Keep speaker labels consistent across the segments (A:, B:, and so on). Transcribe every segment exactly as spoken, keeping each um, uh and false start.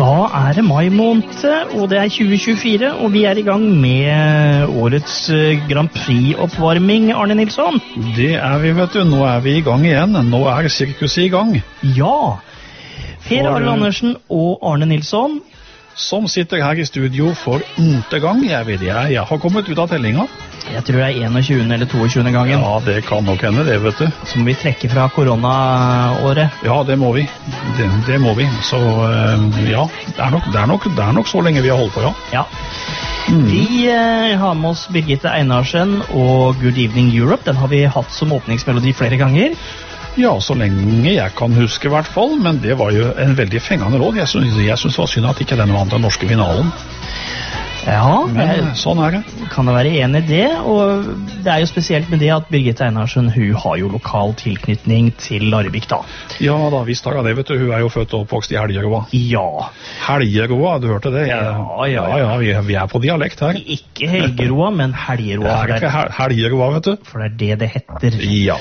A: Da er det mai måned, og det er tjue tjuefire, og vi er i gang med årets Grand Prix-oppvarming, Arne Nilsson.
B: Det er vi, vet du. Nå er vi i gang igjen. Nå er sirkuset i gang.
A: Ja. Per Arne Andersen og Arne Nilsson.
B: Som sitter her i studio for n-te gang. Jeg vet jeg, jeg har kommet ut av tellinga.
A: Jeg tror det er enogtjuende eller toogtjuende gangen.
B: Ja, det kan nok hende det, vet du.
A: Så må vi trekke fra koronaåret.
B: Ja, det må vi. Det, det må vi. Så ja, det er, nok, det, er nok, det er nok så lenge vi har holdt på, ja.
A: Ja. Mm. Vi eh, har med oss Birgitte Einarsen og Good Evening Europe. Den har vi hatt som åpningsmelodi flere ganger.
B: Ja, så lenge jeg kan huske i hvert fall, men det var jo en veldig fengende låt. Jeg synes, jeg synes det var synd at ikke den vant den norske finalen.
A: Ja,
B: men jeg, sånn er det.
A: Kan det være enig i det, og det er jo spesielt med det at Birgitte Einarsen, hun har jo lokal tilknytning til Larvik da.
B: Ja da, visst har jeg det, vet du. Hun er jo født og oppvokst i Helgeroa.
A: Ja.
B: Helgeroa, du hørte det? Jeg,
A: ja, ja,
B: ja. Ja, vi, vi er på dialekt her.
A: Ikke Helgeroa, men Helgeroa.
B: Det er ikke Helgeroa, vet du.
A: For det er det det heter.
B: Ja.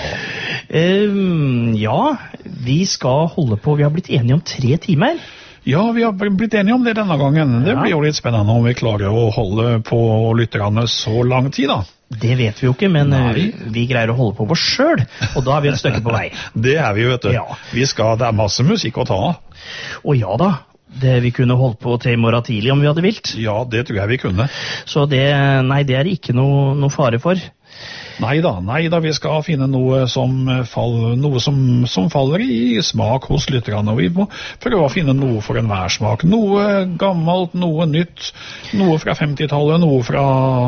A: Um, ja, vi skal holde på, vi har blitt enige om tre timer.
B: Ja, vi har blitt enige om det denne gangen. Det blir jo litt spennende om vi klarer å holde på lytterne så lang tid, da.
A: Det vet vi jo ikke, men Nei. vi greier å holde på oss selv, og da er vi et stykke på vei.
B: Det er vi, vet du. Ja. Vi skal, det er masse musikk å ta av.
A: Å ja da. Det vi kunne holdt på til i morgen tidlig om vi hadde vilt.
B: Ja, det tror jeg vi kunne.
A: Så det, nei, det er ikke noe, noe fare for.
B: Nei da, nei da, vi skal finne noe som, fall, noe som, som faller i smak hos lytterne, og vi må prøve å finne noe for enhver smak. Noe gammelt, noe nytt, noe fra femtitallet, noe fra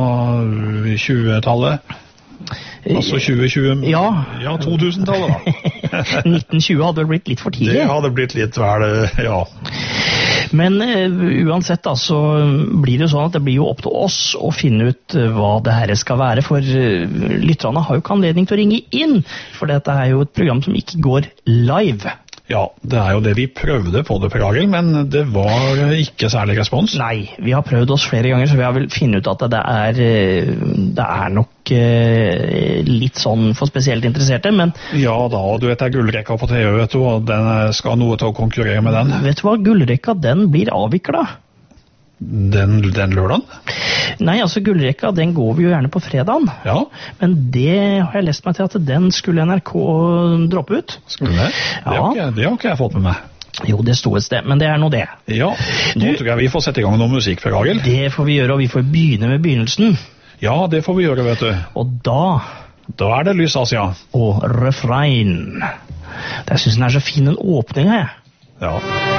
B: tjuetallet. Altså tjue tjue,
A: ja,
B: ja to tusen-tallet da.
A: nitten tjue hadde blitt litt for tidlig.
B: Det hadde blitt litt vel, ja.
A: Men uh, uansett da, så blir det jo sånn at det blir jo opp til oss å finne ut uh, hva det her skal være, for uh, lytterne har jo ikke anledning til å ringe inn, for dette er jo et program som ikke går live.
B: Ja, det er jo det vi prøvde på det programmet, men det var ikke særlig respons.
A: Nei, vi har prøvd oss flere ganger, så vi har vel finnet ut at det er, det er nok litt sånn for spesielt interesserte, men...
B: Ja da, og du vet det er gullrekka på T V, vet du, og den skal noe til å konkurrere med den.
A: Vet du hva, gullrekka, den blir avviklet.
B: Den, den lørdagen?
A: Nei, altså gullrekka, den går vi jo gjerne på fredagen.
B: Ja.
A: Men det har jeg lest meg til at den skulle N R K droppe ut.
B: Skulle det?
A: Ja.
B: Det, har ikke, det har ikke jeg fått med meg.
A: Jo, det sto et sted, men det er nå det.
B: Ja, nå du, tror jeg vi får sette i gang noe musikk, Per Agel.
A: Det får vi gjøre, og vi får begynne med begynnelsen.
B: Ja, det får vi gjøre, vet du.
A: Og da...
B: Da er det lys, Asia.
A: Og refrein. Jeg synes den er så fin, den åpningen, jeg.
B: Ja.